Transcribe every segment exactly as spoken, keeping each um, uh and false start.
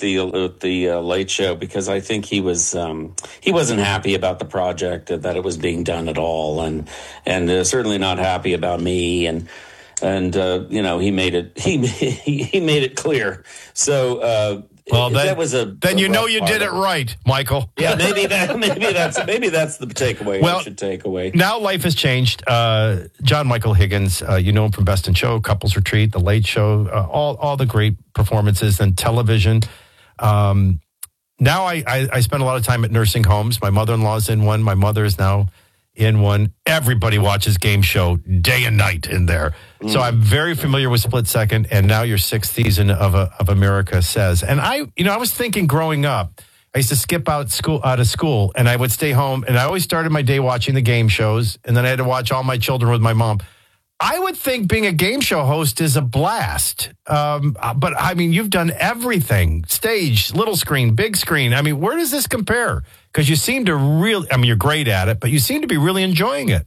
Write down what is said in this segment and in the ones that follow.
the with the uh, Late Show because I think he was um, he wasn't happy about the project, uh, that it was being done at all, and and uh, certainly not happy about me, and and uh, you know he made it he he made it clear. So. Uh, Well, then, that was a, then a you know you did it right, Michael. Yeah, maybe that maybe that's maybe that's the takeaway. Well, I should take away. Now life has changed. Uh, John Michael Higgins, uh, you know him from Best in Show, Couples Retreat, The Late Show, uh, all all the great performances in television. Um, now I, I I spend a lot of time at nursing homes. My mother-in-law's in one. My mother is now in one. Everybody watches Game Show day and night in there. Mm. So I'm very familiar with Split Second, and now your sixth season of uh, of America Says. And I, you know, I was thinking growing up, I used to skip out school out of school, and I would stay home, and I always started my day watching the game shows, and then I had to watch all my children with my mom. I would think being a game show host is a blast. Um, but, I mean, you've done everything. Stage, little screen, big screen. I mean, where does this compare? Because you seem to really, I mean, you're great at it, but you seem to be really enjoying it.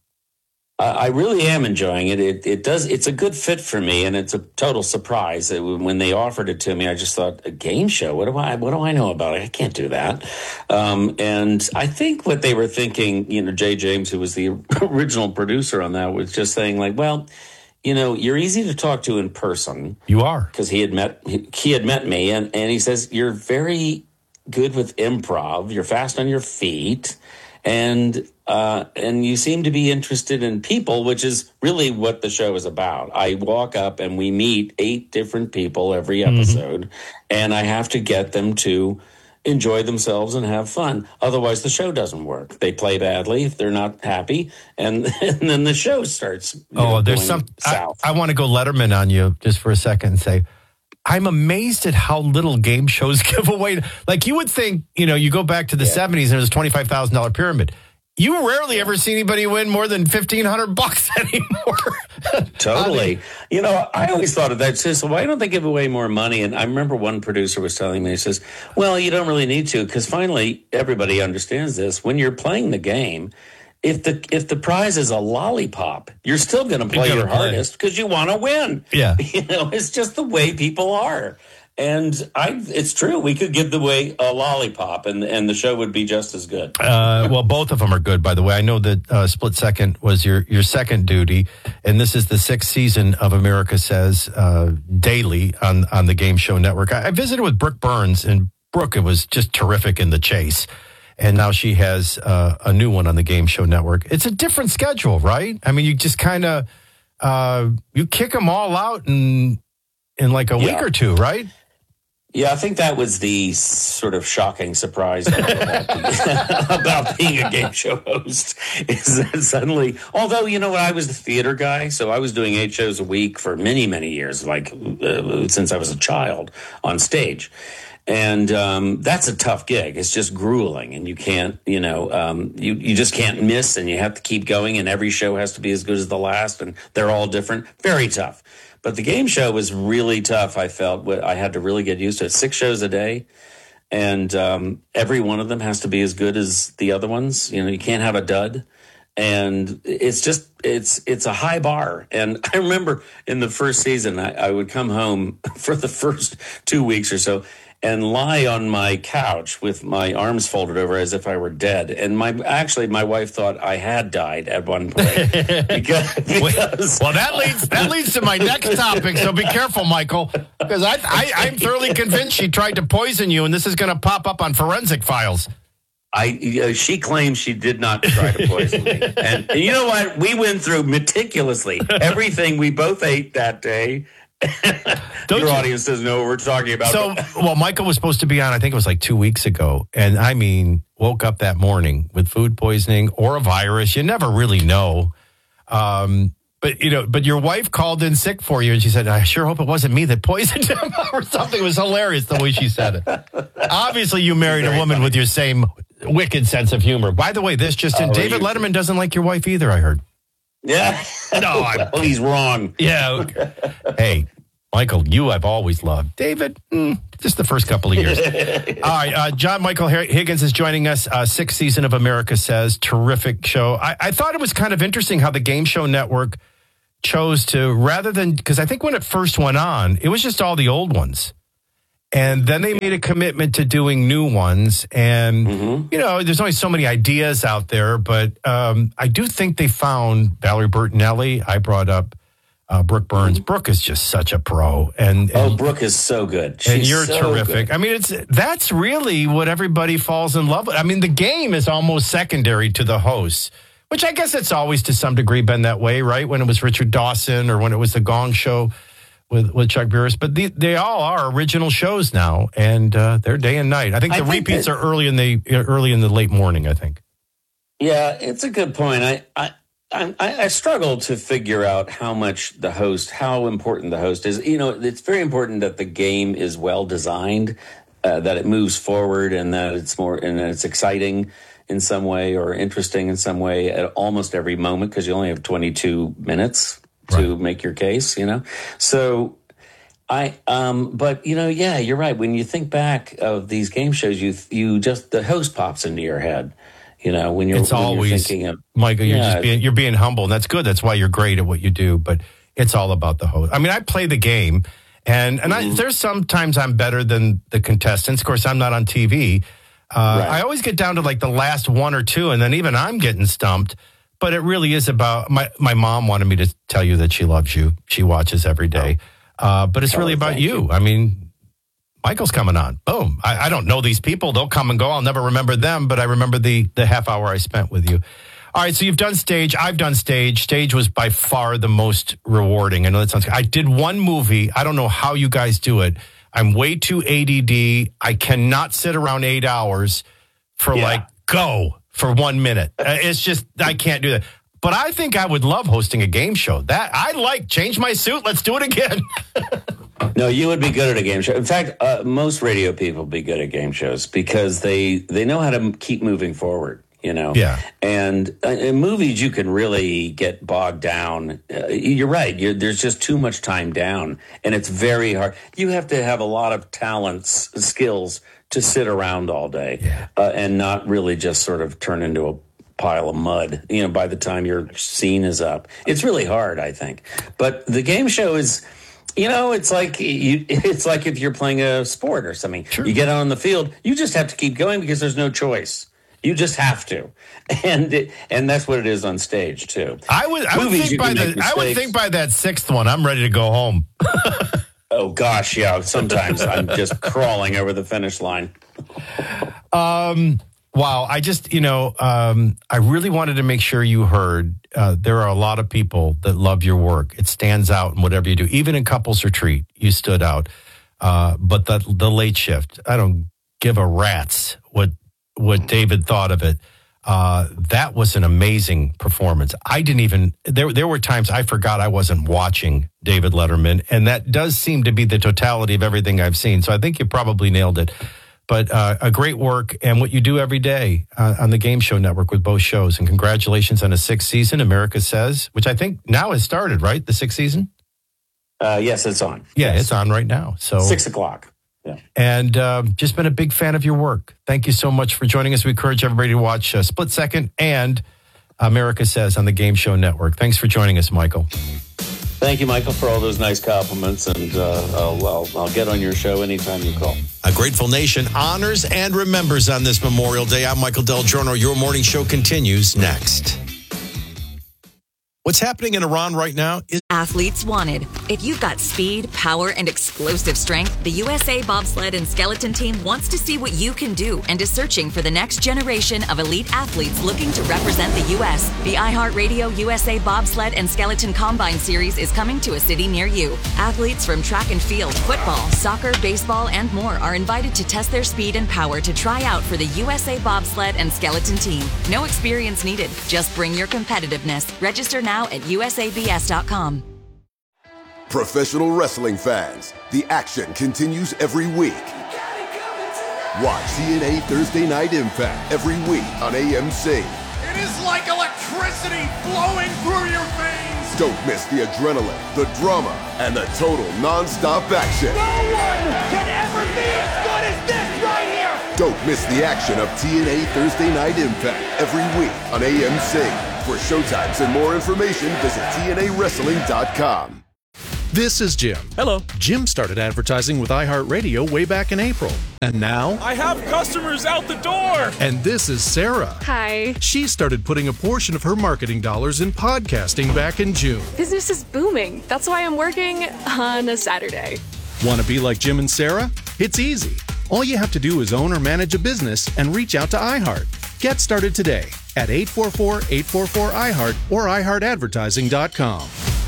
I really am enjoying it. It it does. It's a good fit for me, and it's a total surprise. When they offered it to me, I just thought, a game show? What do I what do I know about it? I can't do that. Um, and I think what they were thinking, you know, Jay James, who was the original producer on that, was just saying like, well, you know, you're easy to talk to in person. You are, because he had met he, he had met me, and and he says you're very good with improv. You're fast on your feet. And uh, and you seem to be interested in people, which is really what the show is about. I walk up and we meet eight different people every episode, mm-hmm. and I have to get them to enjoy themselves and have fun. Otherwise, the show doesn't work. They play badly if they're not happy, and, and then the show starts. Oh, know, there's some. South. I, I want to go Letterman on you just for a second and say, I'm amazed at how little game shows give away. Like you would think, you know, you go back to the yeah. seventies and it was a twenty-five thousand dollars pyramid. You rarely ever see anybody win more than fifteen hundred bucks anymore. Totally. You know, I always thought of that too. So why don't they give away more money? And I remember one producer was telling me, he says, well, you don't really need to, because finally everybody understands this. When you're playing the game, If the if the prize is a lollipop, you're still going to play your play. hardest because you want to win. Yeah, you know, it's just the way people are, and I. It's true. We could give away a lollipop, and and the show would be just as good. Uh, well, both of them are good, by the way. I know that uh, Split Second was your your second duty, and this is the sixth season of America Says uh, daily on on the Game Show Network. I, I visited with Brooke Burns, and Brooke, it was just terrific in the chase. And now she has uh, a new one on the Game Show Network. It's a different schedule, right? I mean, you just kind of, uh, you kick them all out in, in like a yeah. week or two, right? Yeah, I think that was the sort of shocking surprise about, about being a game show host. Is that suddenly, although, you know what, I was the theater guy, so I was doing eight shows a week for many, many years, like uh, since I was a child on stage. And um, that's a tough gig. It's just grueling, and you can't, you know, um, you, you just can't miss, and you have to keep going, and every show has to be as good as the last, and they're all different. Very tough. But the game show was really tough, I felt. I had to really get used to it. Six shows a day, and um, every one of them has to be as good as the other ones. You know, you can't have a dud. And it's just, it's it's a high bar. And I remember in the first season, I, I would come home for the first two weeks or so, and lie on my couch with my arms folded over as if I were dead. And my actually, my wife thought I had died at one point. because, because well, that leads that leads to my next topic. So be careful, Michael, because I, I I'm thoroughly convinced she tried to poison you, and this is going to pop up on forensic files. I uh, she claims she did not try to poison me, and, and you know what? We went through meticulously everything we both ate that day. Your you? audience doesn't know what we're talking about. So, well, Michael was supposed to be on, I think it was like two weeks ago. And I mean, woke up that morning with food poisoning or a virus. You never really know. Um, but, you know, but your wife called in sick for you. And she said, I sure hope it wasn't me that poisoned him or something. It was hilarious the way she said it. Obviously, you married a woman funny. with your same wicked sense of humor. By the way, this just in, oh, David Letterman doesn't like your wife either, I heard. Yeah. No, I'm, well, he's wrong. Yeah. Hey, Michael, you I've always loved. David, mm, just the first couple of years. All right. Uh, John Michael Higgins is joining us. Uh, sixth season of America Says. Terrific show. I, I thought it was kind of interesting how the Game Show Network chose to, rather than, because I think when it first went on, it was just all the old ones. And then they made a commitment to doing new ones. And, mm-hmm. you know, there's only so many ideas out there. But um, I do think they found Valerie Bertinelli. I brought up uh, Brooke Burns. Mm-hmm. Brooke is just such a pro. And, and Oh, Brooke is so good. She's and you're so terrific. Good. I mean, it's that's really what everybody falls in love with. I mean, the game is almost secondary to the hosts, which I guess it's always to some degree been that way, right? When it was Richard Dawson or when it was The Gong Show with, with Chuck Burris. But the, they all are original shows now, and uh, they're day and night. I think the I think repeats that, are early in the early in the late morning, I think. Yeah, it's a good point. I, I, I, I struggle to figure out how much the host, how important the host is. You know, it's very important that the game is well designed, uh, that it moves forward, and that it's more and that it's exciting in some way or interesting in some way at almost every moment, because you only have twenty-two minutes to right. make your case, you know? So I, um, but you know, yeah, you're right. When you think back of these game shows, you, you just, the host pops into your head, you know, when you're, it's when always, you're thinking of, Michael, you're yeah, just being, you're being humble, and that's good. That's why you're great at what you do, but it's all about the host. I mean, I play the game, and, and mm-hmm. I, there's sometimes I'm better than the contestants. Of course, I'm not on T V. Uh, right. I always get down to like the last one or two, and then even I'm getting stumped. But it really is about, my, my mom wanted me to tell you that she loves you. She watches every day. Uh, but it's oh, really about you. you. I mean, Michael's coming on. Boom. I, I don't know these people. They'll come and go. I'll never remember them, but I remember the, the half hour I spent with you. All right, so you've done stage. I've done stage. Stage was by far the most rewarding. I know that sounds good. I did one movie. I don't know how you guys do it. I'm way too A D D. I cannot sit around eight hours for yeah. like, go. For one minute. Uh, it's just, I can't do that. But I think I would love hosting a game show. That I like. Change my suit. Let's do it again. No, you would be good at a game show. In fact, uh, most radio people be good at game shows because they, they know how to keep moving forward, you know? Yeah. And uh, in movies, you can really get bogged down. Uh, you're right. You're, there's just too much time down, and it's very hard. You have to have a lot of talents, skills to sit around all day yeah. uh, and not really just sort of turn into a pile of mud, you know, by the time your scene is up. It's really hard, I think. But the game show is, you know, it's like you, it's like if you're playing a sport or something. Sure. You get on the field, you just have to keep going because there's no choice. You just have to. And it, and that's what it is on stage, too. I would, I would, think, by the, I would think by that sixth one, I'm ready to go home. Oh, gosh, yeah. Sometimes I'm just crawling over the finish line. um, wow. I just, you know, um, I really wanted to make sure you heard uh, there are a lot of people that love your work. It stands out in whatever you do. Even in Couples Retreat, you stood out. Uh, but the, the late shift, I don't give a rat's what, what David thought of it. Uh, that was an amazing performance. I didn't even, there, there were times I forgot I wasn't watching David Letterman, and that does seem to be the totality of everything I've seen. So I think you probably nailed it. But uh, a great work and what you do every day uh, on the Game Show Network with both shows. And congratulations on a sixth season, America Says, which I think now has started, right? The sixth season? Uh, yes, it's on. Yeah, yes. It's on right now. So Six o'clock. Yeah. And uh, just been a big fan of your work. Thank you so much for joining us. We encourage everybody to watch uh, Split Second and America Says on the Game Show Network. Thanks for joining us, Michael. Thank you, Michael, for all those nice compliments, and uh, I'll, I'll, I'll get on your show anytime you call. A Grateful Nation honors and remembers on this Memorial Day. I'm Michael Del Giorno. Your morning show continues next. What's happening in Iran right now is Athletes Wanted. If you've got speed, power, and explosive strength, the U S A Bobsled and Skeleton Team wants to see what you can do and is searching for the next generation of elite athletes looking to represent the U S. The iHeartRadio U S A Bobsled and Skeleton Combine Series is coming to a city near you. Athletes from track and field, football, soccer, baseball, and more are invited to test their speed and power to try out for the U S A Bobsled and Skeleton Team. No experience needed. Just bring your competitiveness. Register now at U S A B S dot com. Professional wrestling fans, the action continues every week. Watch T N A Thursday Night Impact every week on A M C. It is like electricity flowing through your veins. Don't miss the adrenaline, the drama, and the total non-stop action. No one can ever be as good as this right here. Don't miss the action of T N A Thursday Night Impact every week on A M C. For showtimes and more information, visit T N A wrestling dot com. This is Jim. Hello. Jim started advertising with iHeartRadio way back in April. And now... I have customers out the door! And this is Sarah. Hi. She started putting a portion of her marketing dollars in podcasting back in June. Business is booming. That's why I'm working on a Saturday. Want to be like Jim and Sarah? It's easy. All you have to do is own or manage a business and reach out to iHeart. Get started today at eight four four, eight four four, I heart or i heart advertising dot com.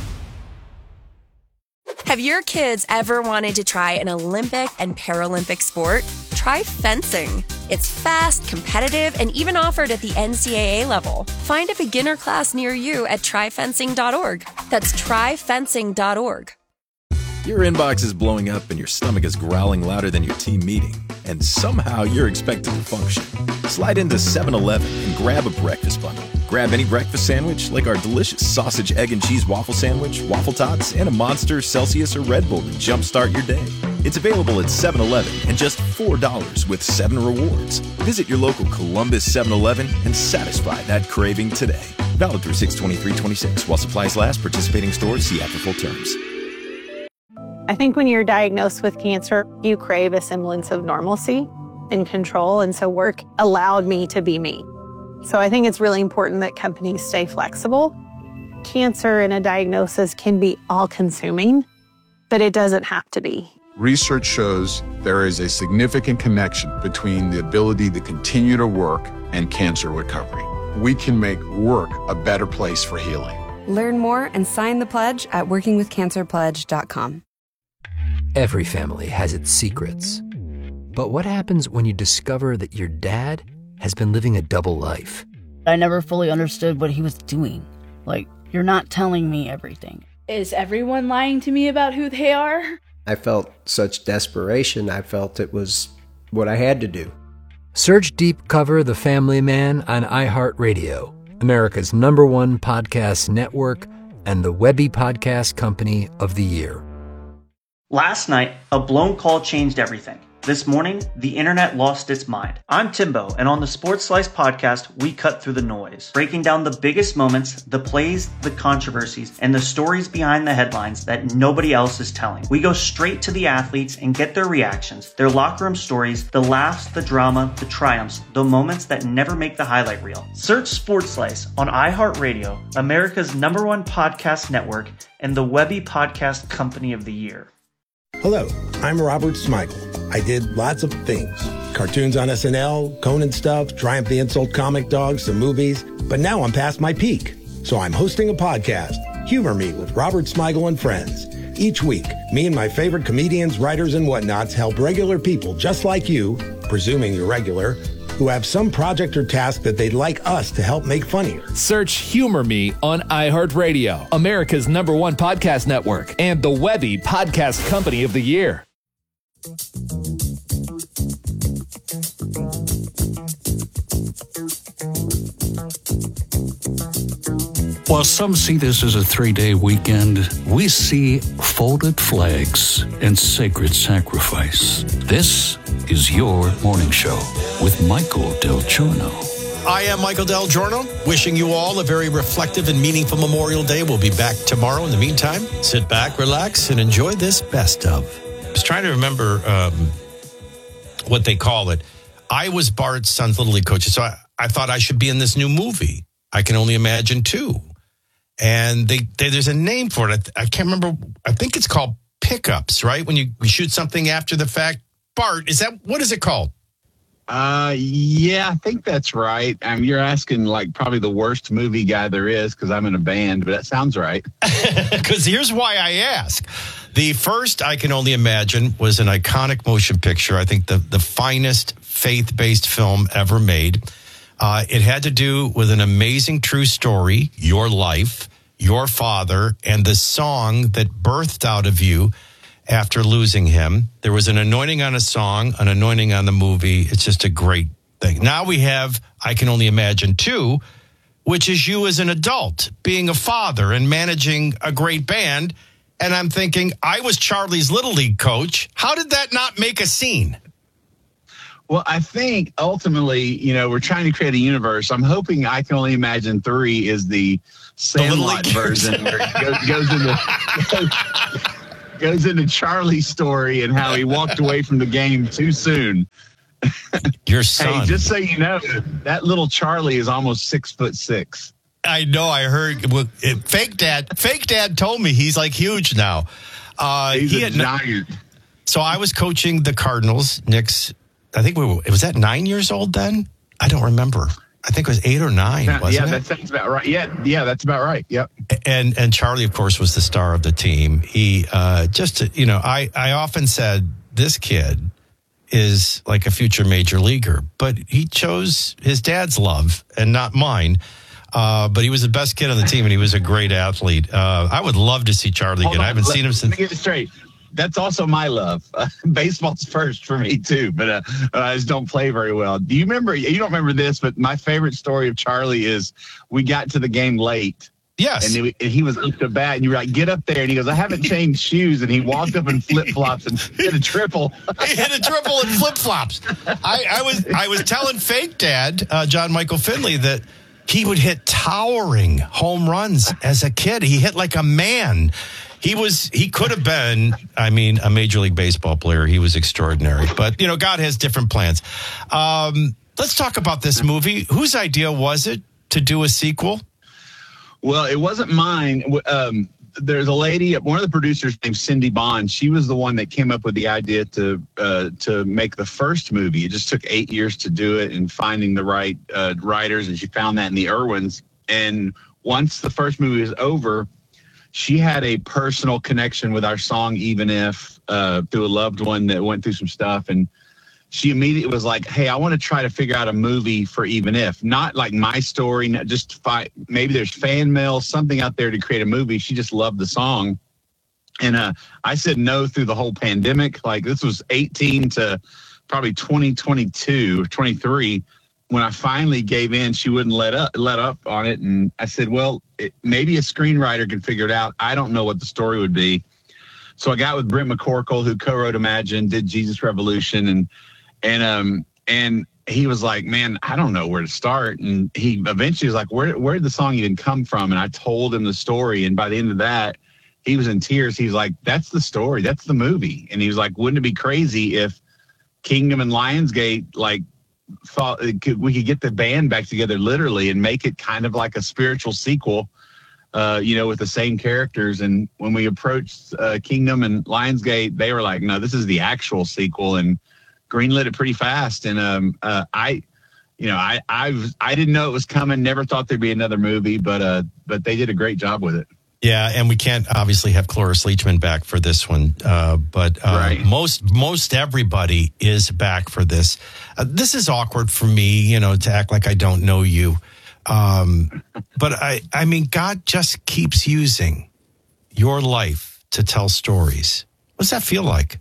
Have your kids ever wanted to try an Olympic and Paralympic sport? Try fencing. It's fast, competitive, and even offered at the N C double A level. Find a beginner class near you at try fencing dot org. That's try fencing dot org. Your inbox is blowing up and your stomach is growling louder than your team meeting. And somehow you're expected to function. Slide into seven eleven and grab a breakfast bundle. Grab any breakfast sandwich like our delicious sausage, egg, and cheese waffle sandwich, waffle tots, and a Monster, Celsius, or Red Bull to jumpstart your day. It's available at seven eleven and just four dollars with seven rewards. Visit your local Columbus seven eleven and satisfy that craving today. Valid through six twenty-three twenty-six while supplies last. Participating stores see after full terms. I think when you're diagnosed with cancer, you crave a semblance of normalcy and control. And so work allowed me to be me. So I think it's really important that companies stay flexible. Cancer and a diagnosis can be all-consuming, but it doesn't have to be. Research shows there is a significant connection between the ability to continue to work and cancer recovery. We can make work a better place for healing. Learn more and sign the pledge at working with cancer pledge dot com. Every family has its secrets. But what happens when you discover that your dad has been living a double life? I never fully understood what he was doing. Like, you're not telling me everything. Is everyone lying to me about who they are? I felt such desperation. I felt it was what I had to do. Search Deep Cover The Family Man on iHeartRadio, America's number one podcast network and the Webby Podcast Company of the Year. Last night, a blown call changed everything. This morning, the internet lost its mind. I'm Timbo, and on the Sports Slice podcast, we cut through the noise, breaking down the biggest moments, the plays, the controversies, and the stories behind the headlines that nobody else is telling. We go straight to the athletes and get their reactions, their locker room stories, the laughs, the drama, the triumphs, the moments that never make the highlight reel. Search Sports Slice on iHeartRadio, America's number one podcast network, and the Webby Podcast Company of the Year. Hello, I'm Robert Smigel. I did lots of things. Cartoons on S N L, Conan stuff, Triumph the Insult Comic Dog, some movies. But now I'm past my peak. So I'm hosting a podcast, Humor Me with Robert Smigel and Friends. Each week, me and my favorite comedians, writers, and whatnots help regular people just like you, presuming you're regular, who have some project or task that they'd like us to help make funnier. Search Humor Me on iHeartRadio, America's number one podcast network, and the Webby Podcast Company of the Year. While some see this as a three-day weekend, we see folded flags and sacred sacrifice. This is your morning show with Michael Del Giorno. I am Michael Del Giorno, wishing you all a very reflective and meaningful Memorial Day. We'll be back tomorrow. In the meantime, sit back, relax, and enjoy this best of. I was trying to remember um, what they call it. I was Bart's son's Little League coach, so I, I thought I should be in this new movie. I Can Only Imagine two. And they, they there's a name for it. I, I can't remember. I think it's called pickups, right? When you shoot something after the fact. Bart, is that, what is it called? Uh, yeah, I think that's right. I mean, you're asking like probably the worst movie guy there is because I'm in a band, but that sounds right. Because here's why I ask. The first I Can Only Imagine was an iconic motion picture. I think the, the finest faith-based film ever made. Uh, it had to do with an amazing true story, your life, your father, and the song that birthed out of you after losing him. There was an anointing on a song, an anointing on the movie. It's just a great thing. Now we have I Can Only Imagine two, which is you as an adult, being a father and managing a great band. And I'm thinking, I was Charlie's Little League coach. How did that not make a scene? Well, I think ultimately, you know, we're trying to create a universe. I'm hoping I Can Only Imagine three is the Sandlot version where it goes, goes into goes into Charlie's story and how he walked away from the game too soon. Your son. Hey, just so you know, that little Charlie is almost six foot six. I know. I heard. Well, it, fake dad. Fake dad told me he's like huge now. Uh, he's he a had, giant. So I was coaching the Cardinals. Nick's. I think we were, was that nine years old then. I don't remember. I think it was eight or nine. Yeah, wasn't yeah it? that sounds about right. Yeah, yeah, that's about right. Yep. And and Charlie, of course, was the star of the team. He uh, just you know, I I often said this kid is like a future major leaguer, but he chose his dad's love and not mine. Uh, but he was the best kid on the team, and he was a great athlete. Uh, I would love to see Charlie Hold again. on, I haven't let, seen him since. Let me get it straight. That's also my love. Uh, baseball's first for me too, but uh, I just don't play very well. Do you remember? You don't remember this, but my favorite story of Charlie is we got to the game late. Yes. And, it, and he was up to bat, and you were like, get up there. And he goes, I haven't changed shoes. And he walked up in flip flops and hit a triple. He hit a triple in flip flops. I, I was I was telling fake dad, uh, John Michael Finley, that he would hit towering home runs as a kid. He hit like a man. He was he could have been, I mean, a Major League Baseball player. He was extraordinary. But, you know, God has different plans. Um, let's talk about this movie. Whose idea was it to do a sequel? Well, it wasn't mine. Um, there's a lady, one of the producers named Cindy Bond. She was the one that came up with the idea to uh, to make the first movie. It just took eight years to do it and finding the right uh, writers, and she found that in the Irwins. And once the first movie was over, she had a personal connection with our song, Even If, uh, through a loved one that went through some stuff. And she immediately was like, hey, I want to try to figure out a movie for Even If. Not like my story, not just fi- maybe there's fan mail, something out there to create a movie. She just loved the song. And uh, I said no through the whole pandemic. Like this was eighteen to probably twenty twenty-two or twenty-three. When I finally gave in, she wouldn't let up, let up on it. And I said, well, it, maybe a screenwriter can figure it out. I don't know what the story would be. So I got with Brent McCorkle, who co-wrote Imagine, did Jesus Revolution, and And um and he was like, man, I don't know where to start. And he eventually was like, where where did the song even come from? And I told him the story. And by the end of that, he was in tears. He's like, that's the story. That's the movie. And he was like, wouldn't it be crazy if Kingdom and Lionsgate like thought it could, we could get the band back together literally and make it kind of like a spiritual sequel, uh, you know, with the same characters. And when we approached uh, Kingdom and Lionsgate, they were like, no, this is the actual sequel. And greenlit it pretty fast. And um, uh, I, you know, I, I, was, I didn't know it was coming. Never thought there'd be another movie, but uh, but they did a great job with it. Yeah, and we can't obviously have Cloris Leachman back for this one, uh, but uh, right. most most everybody is back for this. Uh, this is awkward for me, you know, to act like I don't know you. Um, but I, I mean, God just keeps using your life to tell stories. What does that feel like?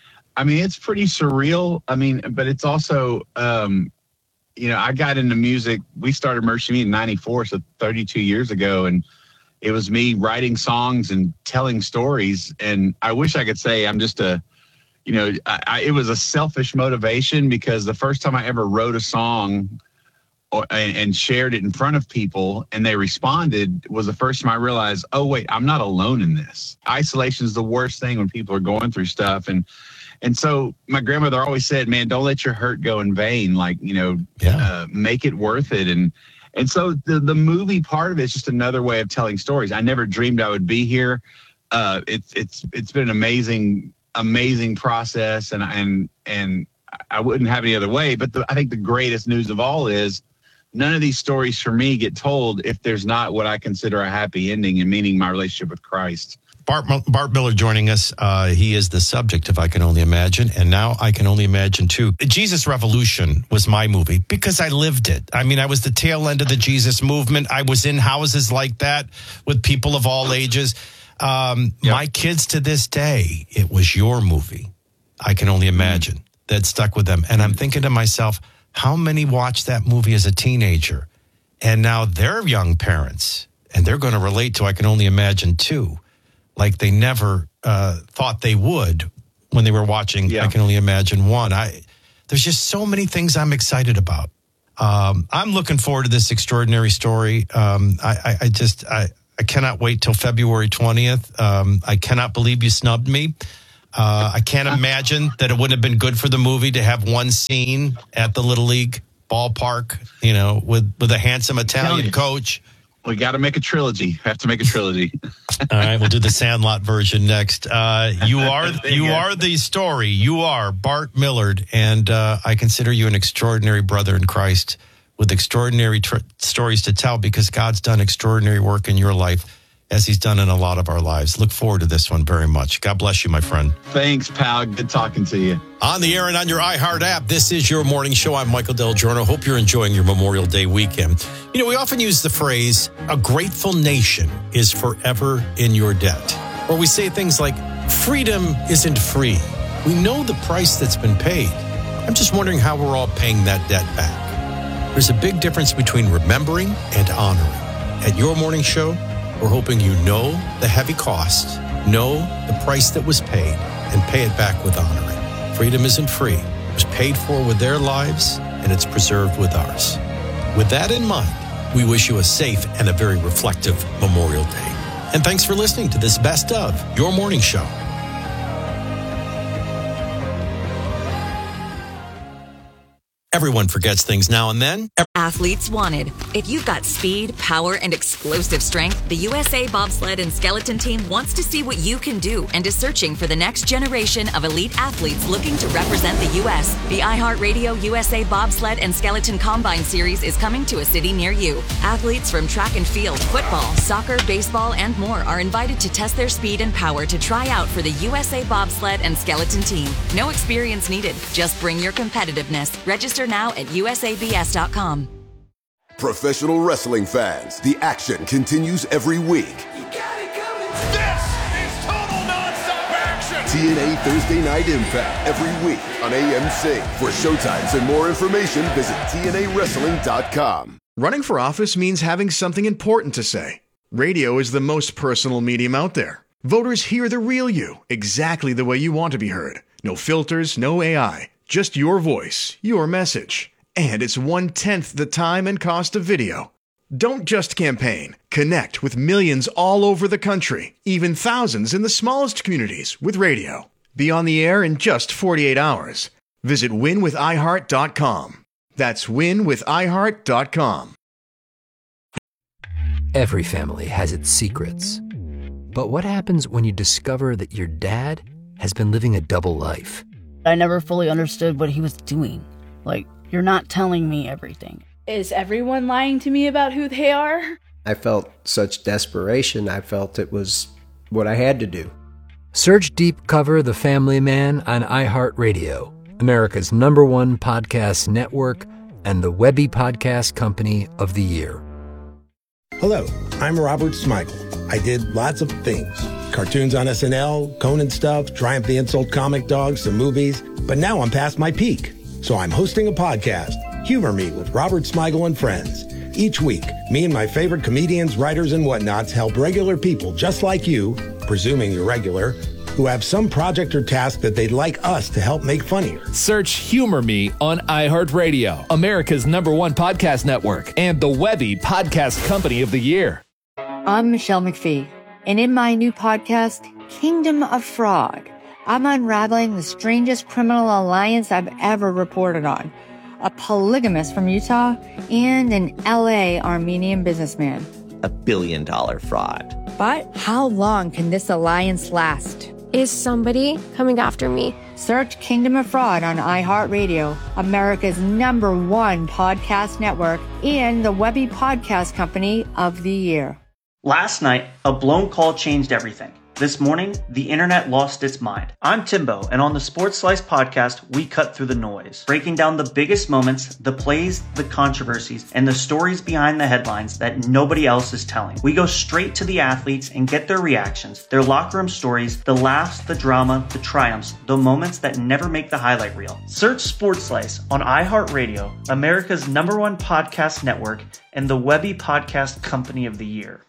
I mean, it's pretty surreal. I mean, but it's also, um, you know, I got into music. We started Mercy Me in ninety-four, so thirty-two years ago. And it was me writing songs and telling stories. And I wish I could say I'm just a, you know, I, I, it was a selfish motivation because the first time I ever wrote a song or, and, and shared it in front of people and they responded was the first time I realized, oh, wait, I'm not alone in this. Isolation is the worst thing when people are going through stuff. And And so my grandmother always said, man, don't let your hurt go in vain. Like, you know, yeah. uh, make it worth it. And and so the, the movie part of it is just another way of telling stories. I never dreamed I would be here. Uh, it's it's it's been an amazing, amazing process. And and and I wouldn't have any other way. But the, I think the greatest news of all is none of these stories for me get told if there's not what I consider a happy ending, and meaning my relationship with Christ. Bart, Bart Miller joining us. Uh, he is the subject of I Can Only Imagine. And now I Can Only Imagine too. Jesus Revolution was my movie because I lived it. I mean, I was the tail end of the Jesus movement. I was in houses like that with people of all ages. Um, yep. My kids to this day, it was your movie. I Can Only Imagine. Mm-hmm. That stuck with them. And I'm thinking to myself, how many watched that movie as a teenager? And now they're young parents and they're going to relate to I Can Only Imagine too. Like they never uh, thought they would when they were watching yeah. I Can Only Imagine one. I There's just so many things I'm excited about. Um, I'm looking forward to this extraordinary story. Um, I, I, I just, I, I cannot wait till February twentieth. Um, I cannot believe you snubbed me. Uh, I can't imagine that it wouldn't have been good for the movie to have one scene at the Little League ballpark, you know, with, with a handsome Italian coach. We got to make a trilogy. Have to make a trilogy. All right, we'll do the Sandlot version next. Uh, you are you are the story. You are Bart Millard, and uh, I consider you an extraordinary brother in Christ with extraordinary tr- stories to tell because God's done extraordinary work in your life as he's done in a lot of our lives. Look forward to this one very much. God bless you, my friend. Thanks, pal. Good talking to you. On the air and on your iHeart app, this is your morning show. I'm Michael Del Giorno. Hope you're enjoying your Memorial Day weekend. You know, we often use the phrase, a grateful nation is forever in your debt. Or we say things like, freedom isn't free. We know the price that's been paid. I'm just wondering how we're all paying that debt back. There's a big difference between remembering and honoring. At your morning show, we're hoping you know the heavy cost, know the price that was paid, and pay it back with honoring. Freedom isn't free. It was paid for with their lives, and it's preserved with ours. With that in mind, we wish you a safe and a very reflective Memorial Day. And thanks for listening to this Best of Your Morning Show. Everyone forgets things now and then. Athletes wanted. If you've got speed, power, and explosive strength, the U S A Bobsled and Skeleton Team wants to see what you can do and is searching for the next generation of elite athletes looking to represent the U S. The iHeartRadio U S A Bobsled and Skeleton Combine Series is coming to a city near you. Athletes from track and field, football, soccer, baseball, and more are invited to test their speed and power to try out for the U S A Bobsled and Skeleton Team. No experience needed. Just bring your competitiveness. Register now at U S A B S dot com. Professional wrestling fans, the action continues every week. This is total nonstop action. T N A Thursday Night Impact every week on A M C. For showtimes and more information, visit T N A wrestling dot com. Running for office means having something important to say. Radio is the most personal medium out there. Voters hear the real you, exactly the way you want to be heard. No filters, no A I. Just your voice, your message. And it's one-tenth the time and cost of video. Don't just campaign. Connect with millions all over the country, even thousands in the smallest communities with radio. Be on the air in just forty-eight hours. Visit win with i heart dot com. That's win with i heart dot com. Every family has its secrets. But what happens when you discover that your dad has been living a double life? I never fully understood what he was doing. Like, you're not telling me everything. Is everyone lying to me about who they are? I felt such desperation, I felt it was what I had to do. Search Deep Cover The Family Man on iHeartRadio, America's number one podcast network and the Webby Podcast Company of the Year. Hello, I'm Robert Smigel. I did lots of things. Cartoons on S N L, Conan stuff, Triumph the Insult Comic Dogs, some movies. But now I'm past my peak. So I'm hosting a podcast, Humor Me with Robert Smigel and Friends. Each week, me and my favorite comedians, writers, and whatnots help regular people just like you, presuming you're regular, who have some project or task that they'd like us to help make funnier. Search Humor Me on iHeartRadio, America's number one podcast network, and the Webby Podcast Company of the Year. I'm Michelle McPhee, and in my new podcast, Kingdom of Fraud, I'm unraveling the strangest criminal alliance I've ever reported on. A polygamist from Utah and an L A Armenian businessman. A billion dollar fraud. But how long can this alliance last? Is somebody coming after me? Search Kingdom of Fraud on iHeartRadio, America's number one podcast network, and the Webby Podcast Company of the Year. Last night, a blown call changed everything. This morning, the internet lost its mind. I'm Timbo, and on the Sports Slice podcast, we cut through the noise, breaking down the biggest moments, the plays, the controversies, and the stories behind the headlines that nobody else is telling. We go straight to the athletes and get their reactions, their locker room stories, the laughs, the drama, the triumphs, the moments that never make the highlight reel. Search Sports Slice on iHeartRadio, America's number one podcast network, and the Webby Podcast Company of the Year.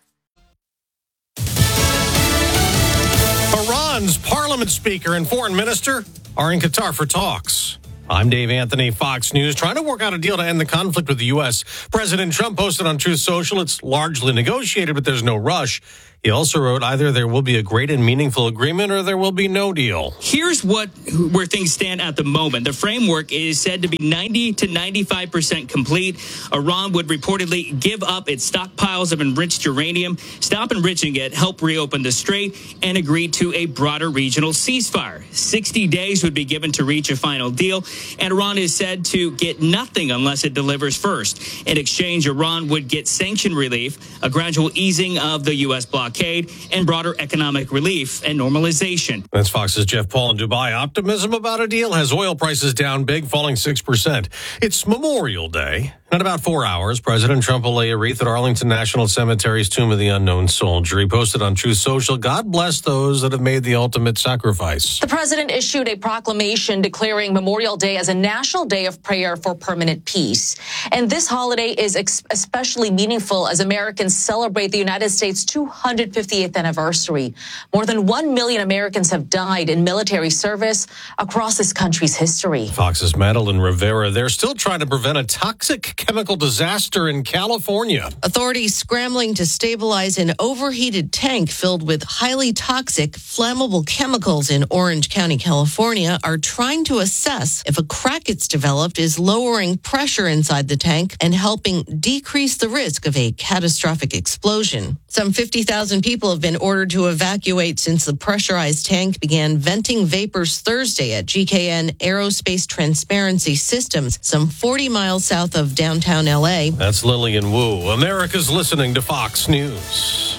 Iran's parliament speaker and foreign minister are in Qatar for talks. I'm Dave Anthony, Fox News, trying to work out a deal to end the conflict with the U S. President Trump posted on Truth Social, it's largely negotiated, but there's no rush. He also wrote, either there will be a great and meaningful agreement or there will be no deal. Here's what where things stand at the moment. The framework is said to be ninety to ninety-five percent complete. Iran would reportedly give up its stockpiles of enriched uranium, stop enriching it, help reopen the strait, and agree to a broader regional ceasefire. sixty days would be given to reach a final deal, and Iran is said to get nothing unless it delivers first. In exchange, Iran would get sanction relief, a gradual easing of the U S blockade, and broader economic relief and normalization. That's Fox's Jeff Paul in Dubai. Optimism about a deal has oil prices down big, falling six percent. It's Memorial Day. In about four hours, President Trump will lay a wreath at Arlington National Cemetery's Tomb of the Unknown Soldier. He posted on Truth Social, God bless those that have made the ultimate sacrifice. The president issued a proclamation declaring Memorial Day as a national day of prayer for permanent peace. And this holiday is ex- especially meaningful as Americans celebrate the United States' two hundred fiftieth anniversary. More than one million Americans have died in military service across this country's history. Fox's Madeline Rivera, they're still trying to prevent a toxic chemical disaster in California. Authorities scrambling to stabilize an overheated tank filled with highly toxic, flammable chemicals in Orange County, California, are trying to assess if a crack it's developed is lowering pressure inside the tank and helping decrease the risk of a catastrophic explosion. Some fifty thousand people have been ordered to evacuate since the pressurized tank began venting vapors Thursday at G K N Aerospace Transparency Systems, some forty miles south of downtown L A. That's Lillian Wu. America's listening to Fox News.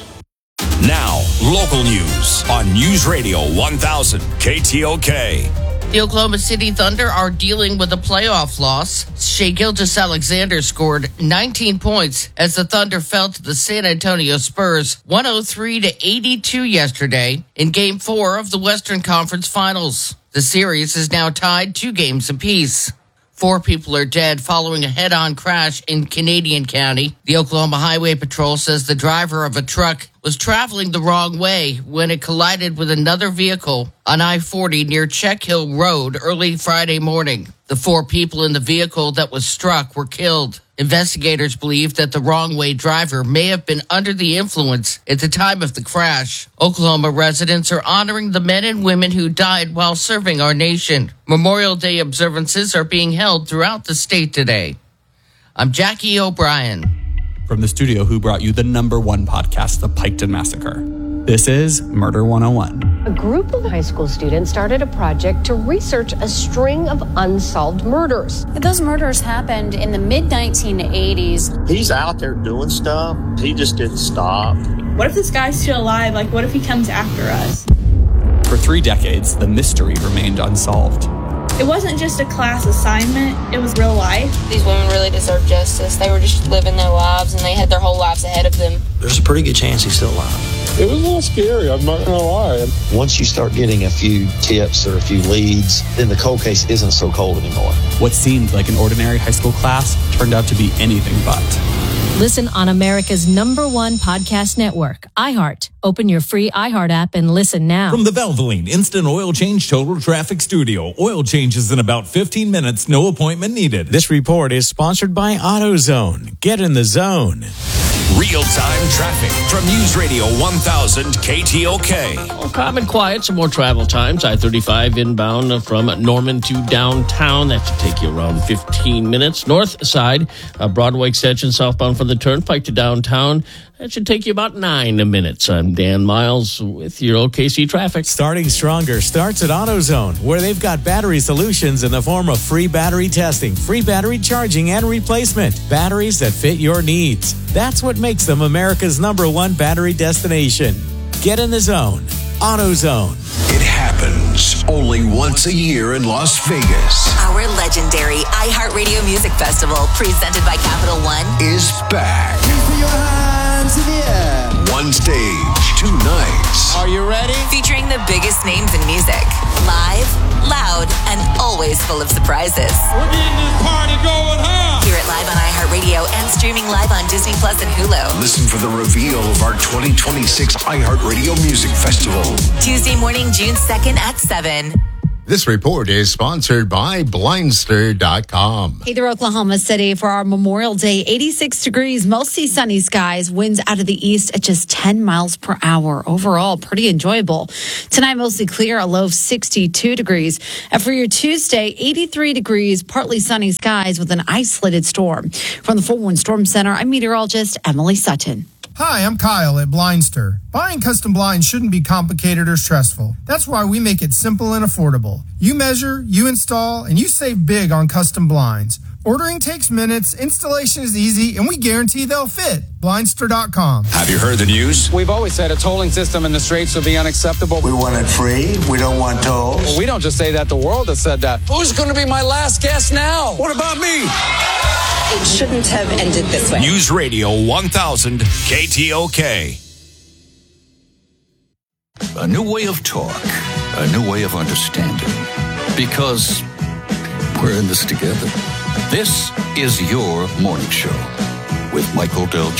Now, local news on News Radio one thousand K T O K. The Oklahoma City Thunder are dealing with a playoff loss. Shai Gilgeous-Alexander scored nineteen points as the Thunder fell to the San Antonio Spurs one oh three to eighty-two yesterday in Game four of the Western Conference Finals. The series is now tied two games apiece. Four people are dead following a head-on crash in Canadian County. The Oklahoma Highway Patrol says the driver of a truck was traveling the wrong way when it collided with another vehicle on I forty near Check Hill Road early Friday morning. The four people in the vehicle that was struck were killed. Investigators believe that the wrong-way driver may have been under the influence at the time of the crash. Oklahoma residents are honoring the men and women who died while serving our nation. Memorial Day observances are being held throughout the state today. I'm Jackie O'Brien. From the studio who brought you the number one podcast, The Piketon Massacre. This is Murder one oh one. A group of high school students started a project to research a string of unsolved murders. Those murders happened in the mid nineteen eighties. He's out there doing stuff. He just didn't stop. What if this guy's still alive? Like, what if he comes after us? For three decades, the mystery remained unsolved. It wasn't just a class assignment, it was real life. These women really deserve justice. They were just living their lives and they had their whole lives ahead of them. There's a pretty good chance he's still alive. It was a little scary, I'm not gonna lie. Once you start getting a few tips or a few leads, then the cold case isn't so cold anymore. What seemed like an ordinary high school class turned out to be anything but. Listen on America's number one podcast network, iHeart. Open your free iHeart app and listen now. From the Valvoline Instant Oil Change Total Traffic Studio. Oil changes in about fifteen minutes, no appointment needed. This report is sponsored by AutoZone. Get in the zone. Real-time traffic from News Radio one thousand K T O K. Well, calm and quiet, some more travel times. I thirty-five inbound from Norman to downtown. That should take you around fifteen minutes. North side, uh, Broadway extension southbound from the Turnpike to downtown. That should take you about nine minutes. I'm Dan Miles with your O K C traffic. Starting stronger starts at AutoZone, where they've got battery solutions in the form of free battery testing, free battery charging, and replacement. Batteries that fit your needs. That's what makes them America's number one battery destination. Get in the zone. AutoZone. It happens only once a year in Las Vegas. Our legendary iHeartRadio Music Festival, presented by Capital One, is back. To the air. One stage, two nights. Are you ready? Featuring the biggest names in music. Live, loud, and always full of surprises. We're getting this party going, huh? Hear it live on iHeartRadio and streaming live on Disney Plus and Hulu. Listen for the reveal of our twenty twenty-six iHeartRadio Music Festival. Tuesday morning, June second at seven. This report is sponsored by Blindster dot com. Hey there, Oklahoma City. For our Memorial Day, eighty-six degrees, mostly sunny skies, winds out of the east at just ten miles per hour. Overall, pretty enjoyable. Tonight, mostly clear, a low of sixty-two degrees. And for your Tuesday, eighty-three degrees, partly sunny skies with an isolated storm. From the Full One Storm Center, I'm meteorologist Emily Sutton. Hi, I'm Kyle at Blindster. Buying custom blinds shouldn't be complicated or stressful. That's why we make it simple and affordable. You measure, you install, and you save big on custom blinds. Ordering takes minutes, installation is easy, and we guarantee they'll fit. Blindster dot com. Have you heard the news? We've always said a tolling system in the Straits would be unacceptable. We want it free. We don't want tolls. Well, we don't just say that. The world has said that. Who's going to be my last guest now? What about me? It shouldn't have ended this way. News Radio one thousand K T O K. A new way of talk. A new way of understanding. Because we're in this together. This is your morning show with Michael Del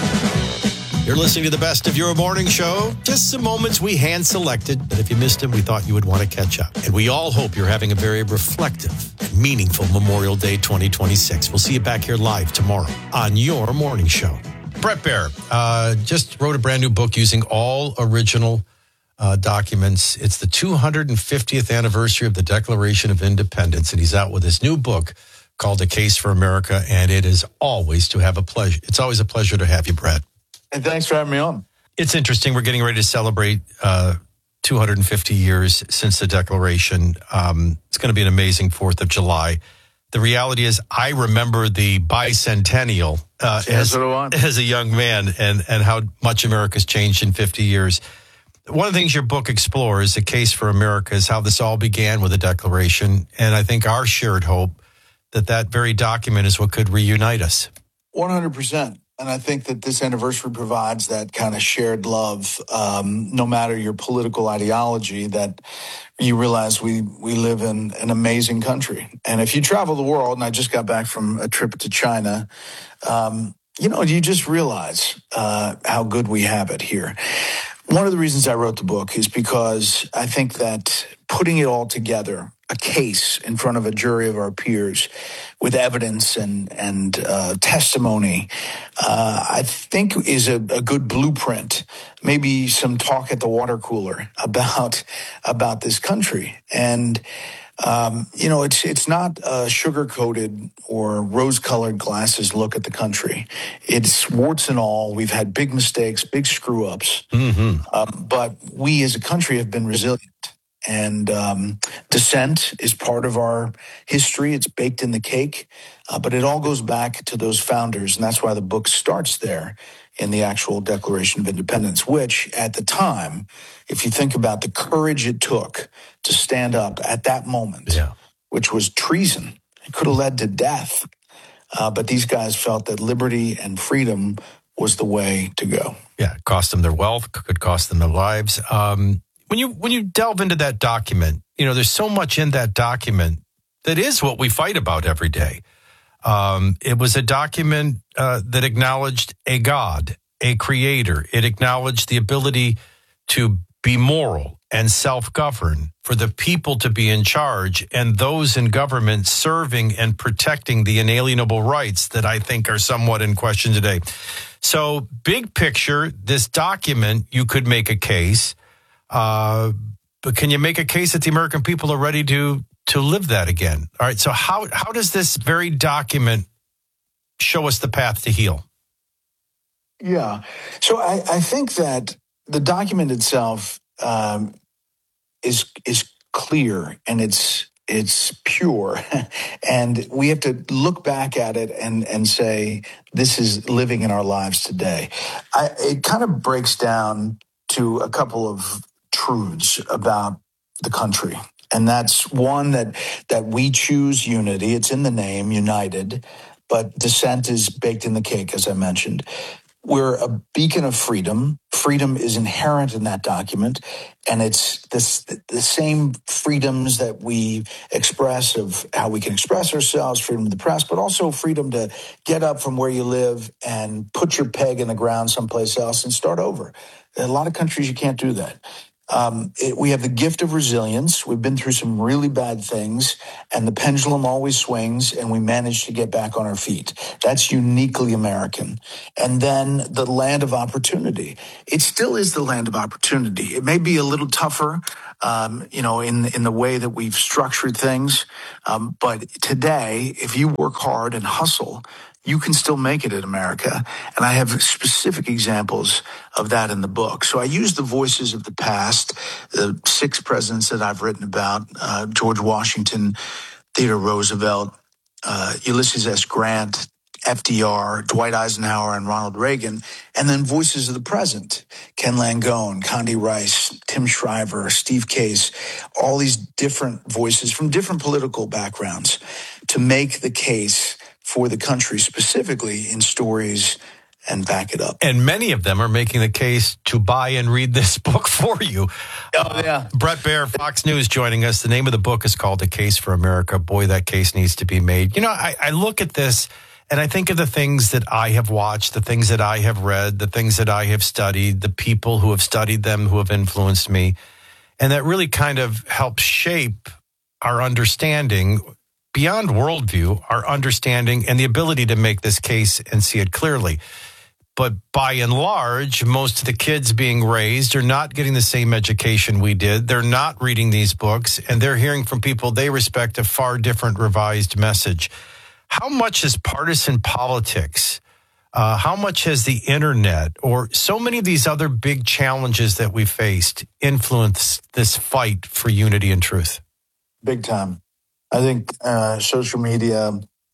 Giorno. You're listening to the best of your morning show. Just some moments we hand-selected, but if you missed them, we thought you would want to catch up. And we all hope you're having a very reflective and meaningful Memorial Day twenty twenty-six. We'll see you back here live tomorrow on your morning show. Bret Baier uh, just wrote a brand new book using all original uh, documents. It's the two hundred fiftieth anniversary of the Declaration of Independence, and he's out with his new book called A Case for America, and it is always to have a pleasure. It's always a pleasure to have you, Bret. And thanks for having me on. It's interesting. We're getting ready to celebrate uh, two hundred fifty years since the Declaration. Um, it's going to be an amazing fourth of July. The reality is I remember the bicentennial uh, as, as a young man and, and how much America's changed in fifty years. One of the things your book explores, A Case for America, is how this all began with the Declaration. And I think our shared hope that that very document is what could reunite us. one hundred percent. And I think that this anniversary provides that kind of shared love, um, no matter your political ideology, that you realize we, we live in an amazing country. And if you travel the world, and I just got back from a trip to China, um, you know, you just realize uh, how good we have it here. One of the reasons I wrote the book is because I think that putting it all together, a case in front of a jury of our peers with evidence and, and uh, testimony, uh, I think is a, a good blueprint. Maybe some talk at the water cooler about, about this country. And, um, you know, it's, it's not a sugar-coated or rose-colored glasses look at the country. It's warts and all. We've had big mistakes, big screw-ups. Mm-hmm. Um, but we as a country have been resilient. And um, dissent is part of our history. It's baked in the cake. Uh, but it all goes back to those founders. And that's why the book starts there in the actual Declaration of Independence, which at the time, if you think about the courage it took to stand up at that moment, yeah. which was treason, it could have led to death. Uh, but these guys felt that liberty and freedom was the way to go. Yeah, it cost them their wealth, could cost them their lives. Um When you when you delve into that document, you know, there's so much in that document that is what we fight about every day. Um, it was a document uh, that acknowledged a God, a creator. It acknowledged the ability to be moral and self-govern, for the people to be in charge, and those in government serving and protecting the inalienable rights that I think are somewhat in question today. So, big picture, this document, you could make a case. Uh, but can you make a case that the American people are ready to to live that again? All right. So how how does this very document show us the path to heal? Yeah. So I, I think that the document itself um, is is clear and it's it's pure, and we have to look back at it and and say this is living in our lives today. I, it kind of breaks down to a couple of truths about the country. And that's one, that that we choose unity. It's in the name, united, but dissent is baked in the cake, as I mentioned. We're a beacon of freedom. Freedom is inherent in that document, and it's this, the same freedoms that we express of how we can express ourselves, freedom of the press, but also freedom to get up from where you live and put your peg in the ground someplace else and start over. In a lot of countries, you can't do that. Um, it, we have the gift of resilience. We've been through some really bad things, and the pendulum always swings, and we manage to get back on our feet. That's uniquely American. And then the land of opportunity. It still is the land of opportunity. It may be a little tougher, um, you know, in in the way that we've structured things, um, but today, if you work hard and hustle, you can still make it in America. And I have specific examples of that in the book. So I use the voices of the past, the six presidents that I've written about, uh, George Washington, Theodore Roosevelt, uh, Ulysses S. Grant, F D R, Dwight Eisenhower, and Ronald Reagan, and then voices of the present, Ken Langone, Condi Rice, Tim Shriver, Steve Case, all these different voices from different political backgrounds to make the case for the country, specifically in stories, and back it up. And many of them are making the case to buy and read this book for you. Oh, yeah. Uh, Bret Baier, Fox News, joining us. The name of the book is called The Case for America. Boy, that case needs to be made. You know, I, I look at this and I think of the things that I have watched, the things that I have read, the things that I have studied, the people who have studied them, who have influenced me. And that really kind of helps shape our understanding beyond worldview, our understanding and the ability to make this case and see it clearly. But by and large, most of the kids being raised are not getting the same education we did. They're not reading these books, and they're hearing from people they respect a far different revised message. How much is partisan politics, uh, how much has the internet or so many of these other big challenges that we faced influenced this fight for unity and truth? Big time. I think uh, social media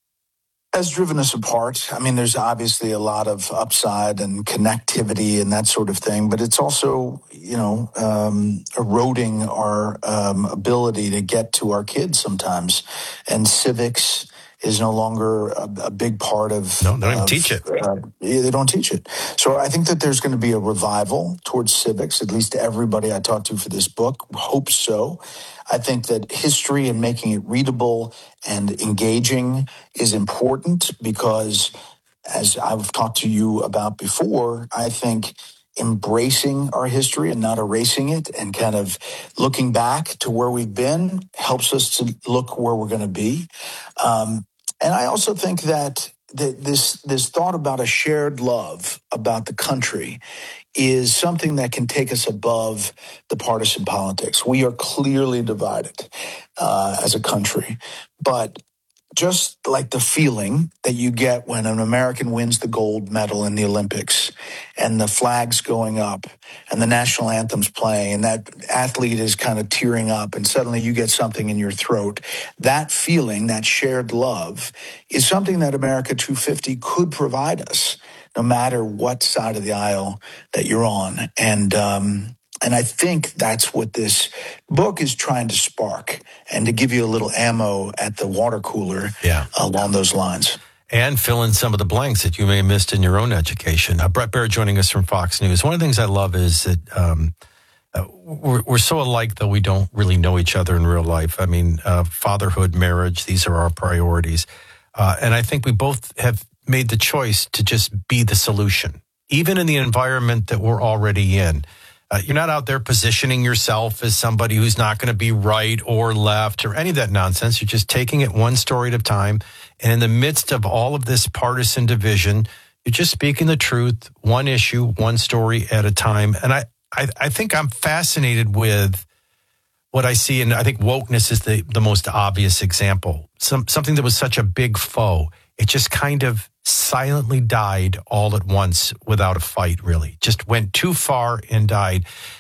has driven us apart. I mean, there's obviously a lot of upside and connectivity and that sort of thing, but it's also, you know, um, eroding our um, ability to get to our kids sometimes. And civics is no longer a, a big part of... No, they don't even of, teach it. Uh, yeah, they don't teach it. So I think that there's going to be a revival towards civics. At least everybody I talked to for this book hopes so. I think that history and making it readable and engaging is important because, as I've talked to you about before, I think embracing our history and not erasing it and kind of looking back to where we've been helps us to look where we're going to be. Um, and I also think that, that this, this thought about a shared love about the country is something that can take us above the partisan politics. We are clearly divided uh, as a country, but just like the feeling that you get when an American wins the gold medal in the Olympics and the flag's going up and the national anthem's playing and that athlete is kind of tearing up and suddenly you get something in your throat, that feeling, that shared love is something that America two fifty could provide us no matter what side of the aisle that you're on. And, um, And I think that's what this book is trying to spark and to give you a little ammo at the water cooler yeah. along those lines. And fill in some of the blanks that you may have missed in your own education. Uh, Bret Baier joining us from Fox News. One of the things I love is that um, uh, we're, we're so alike, though we don't really know each other in real life. I mean, uh, fatherhood, marriage, these are our priorities. Uh, and I think we both have made the choice to just be the solution, even in the environment that we're already in. Uh, you're not out there positioning yourself as somebody who's not going to be right or left or any of that nonsense. You're just taking it one story at a time. And in the midst of all of this partisan division, you're just speaking the truth, one issue, one story at a time. And I, I, I think I'm fascinated with what I see. And I think wokeness is the, the most obvious example. Some, something that was such a big foe. It just kind of silently died all at once without a fight, really. Just went too far and died.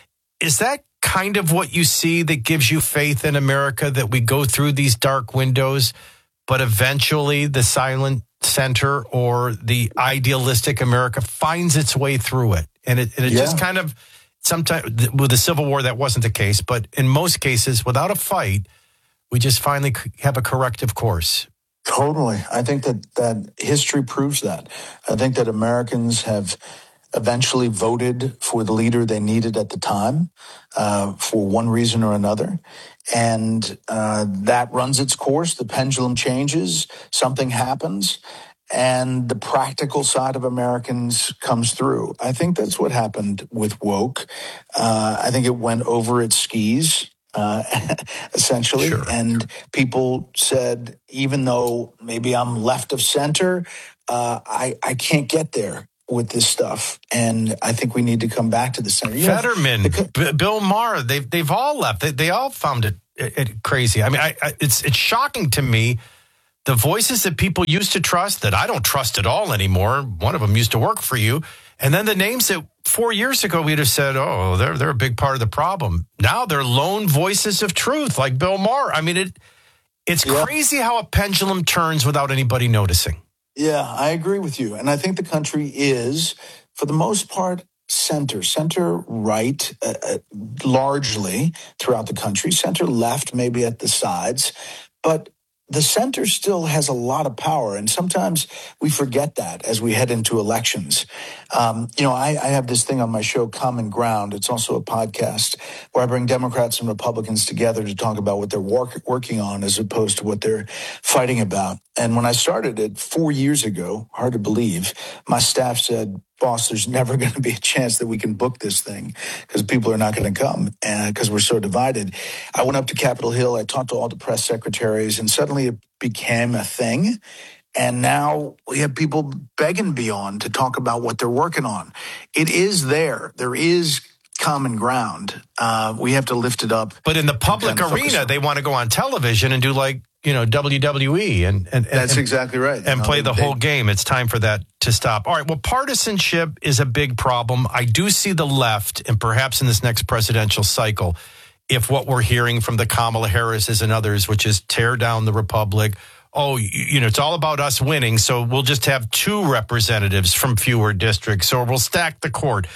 Is that kind of what you see that gives you faith in America, that we go through these dark windows, but eventually the silent center or the idealistic America finds its way through it? And it, and it yeah. just kind of, sometimes with the Civil War, that wasn't the case, but in most cases, without a fight, we just finally have a corrective course. Totally. I think that, that history proves that. I think that Americans have eventually voted for the leader they needed at the time uh, for one reason or another. And uh, that runs its course. The pendulum changes. Something happens. and the practical side of Americans comes through. I think that's what happened with woke. Uh, I think it went over its skis. Uh, essentially. Sure. And people said, even though maybe I'm left of center, uh, I, I can't get there with this stuff. And I think we need to come back to the center. You Fetterman, know, the, B- Bill Maher, they've, they've all left. They, they all found it, it, it crazy. I mean, I, I, it's it's shocking to me, the voices that people used to trust that I don't trust at all anymore. One of them used to work for you. And then the names that four years ago we'd have said, oh, they're they're a big part of the problem. Now they're lone voices of truth, like Bill Maher. I mean, it it's yeah. crazy how a pendulum turns without anybody noticing. Yeah, I agree with you. And I think the country is, for the most part, center, center right, uh, uh, largely throughout the country, center left, maybe at the sides. But the center still has a lot of power, and sometimes we forget that as we head into elections. Um, you know, I, I have this thing on my show, Common Ground. It's also a podcast where I bring Democrats and Republicans together to talk about what they're work, working on as opposed to what they're fighting about. And when I started it four years ago, hard to believe, my staff said, boss, there's never going to be a chance that we can book this thing because people are not going to come because we're so divided. I went up to Capitol Hill. I talked to all the press secretaries, and suddenly it became a thing. And now we have people begging Beyond to talk about what they're working on. It is there. There is common ground. Uh, we have to lift it up. But in the public arena, they want to go on television and do like, you know, W W E and, and, and that's exactly right. And you know, play the they, whole game. It's time for that to stop. All right. Well, partisanship is a big problem. I do see the left, and perhaps in this next presidential cycle, if what we're hearing from the Kamala Harris's and others, which is tear down the Republic. Oh, you know, it's all about us winning. So we'll just have two representatives from fewer districts, or we'll stack the court.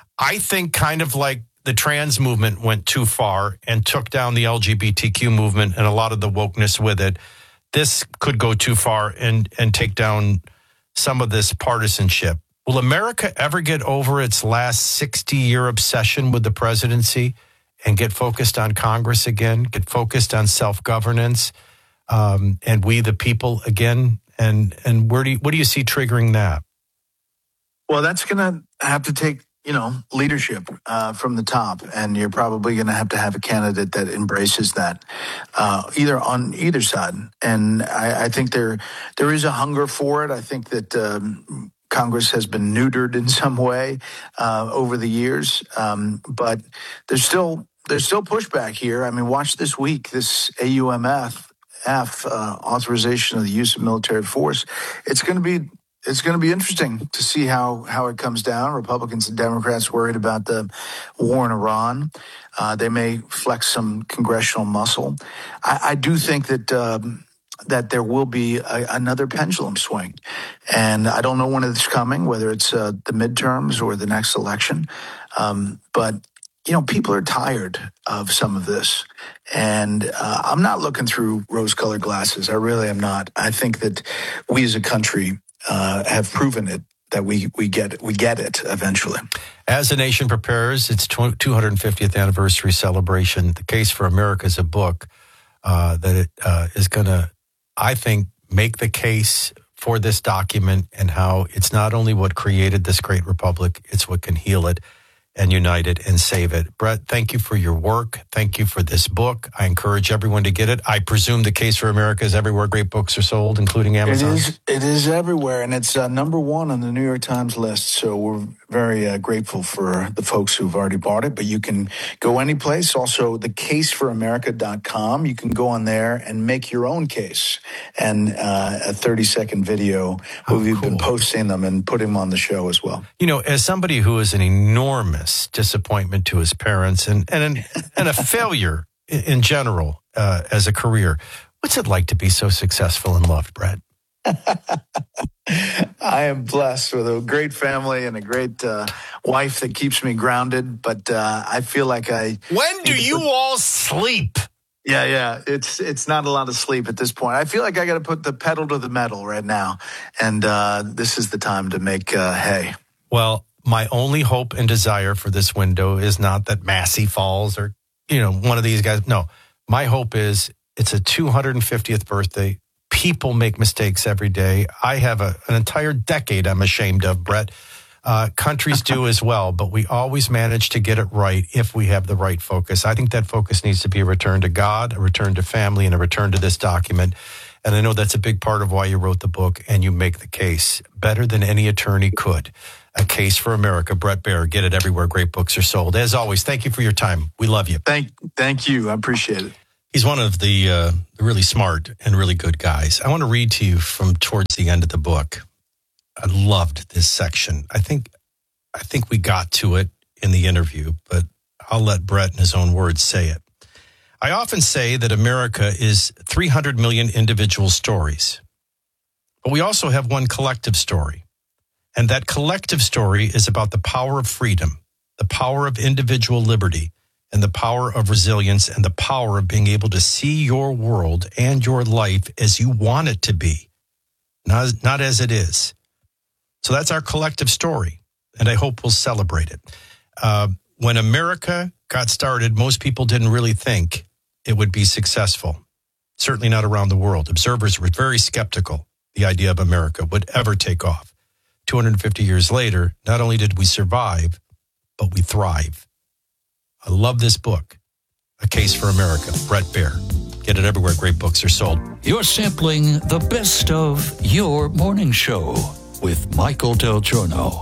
I think kind of like the trans movement went too far and took down the L G B T Q movement and a lot of the wokeness with it. This could go too far and, and take down some of this partisanship. Will America ever get over its last sixty-year obsession with the presidency and get focused on Congress again, get focused on self-governance, um, and we the people again? And and where do you, what do you see triggering that? Well, that's going to have to take, you know, leadership uh, from the top, and you're probably going to have to have a candidate that embraces that, uh, either on either side. And I, I think there there is a hunger for it. I think that um, Congress has been neutered in some way uh, over the years, um, but there's still there's still pushback here. I mean, watch this week, this A U M F F uh, authorization of the use of military force. It's going to be It's going to be interesting to see how, how it comes down. Republicans and Democrats worried about the war in Iran. Uh, they may flex some congressional muscle. I, I do think that um, that there will be a, another pendulum swing. And I don't know when it's coming, whether it's uh, the midterms or the next election. Um, but, you know, people are tired of some of this. And uh, I'm not looking through rose-colored glasses. I really am not. I think that we as a country Uh, have proven it that we we get it, we get it eventually. As the nation prepares its two hundred fiftieth anniversary celebration, The Case for America is a book uh, that it uh, is going to, I think, make the case for this document and how it's not only what created this great republic, it's what can heal it and unite it and save it. Brett, thank you for your work. Thank you for this book. I encourage everyone to get it. I presume The Case for America is everywhere great books are sold, including Amazon. It is, it is everywhere, and it's uh, number one on the New York Times list. So we're very uh, grateful for the folks who've already bought it. But you can go any place. Also, the case for america dot com. You can go on there and make your own case. And uh, a thirty-second video. Oh, we've cool. been posting them and putting them on the show as well. You know, as somebody who is an enormous disappointment to his parents and and, an, and a failure in, in general uh, as a career, what's it like to be so successful and loved, Brett? I am blessed with a great family and a great uh, wife that keeps me grounded, but uh, I feel like I... When do you all sleep? Yeah, yeah. It's it's not a lot of sleep at this point. I feel like I got to put the pedal to the metal right now, and uh, this is the time to make uh, hay. Well, my only hope and desire for this window is not that Massey falls or, you know, one of these guys. No, my hope is it's a two hundred fiftieth birthday People make mistakes every day. I have a, an entire decade I'm ashamed of, Brett. Uh, countries do as well, but we always manage to get it right if we have the right focus. I think that focus needs to be a return to God, a return to family, and a return to this document. And I know that's a big part of why you wrote the book, and you make the case better than any attorney could. A Case for America. Bret Baier. Get it everywhere great books are sold. As always, thank you for your time. We love you. Thank, thank you. I appreciate it. He's one of the uh, really smart and really good guys. I want to read to you from towards the end of the book. I loved this section. I think I think we got to it in the interview, but I'll let Brett in his own words say it. I often say that America is three hundred million individual stories, but we also have one collective story. And that collective story is about the power of freedom, the power of individual liberty, and the power of resilience, and the power of being able to see your world and your life as you want it to be, not, not as it is. So that's our collective story, and I hope we'll celebrate it. Uh, when America got started, most people didn't really think it would be successful, certainly not around the world. Observers were very skeptical the idea of America would ever take off. two hundred fifty years later, not only did we survive, but we thrive. I love this book, A Case for America, Bret Baier. Get it everywhere great books are sold. You're sampling the best of your morning show with Michael Del Giorno.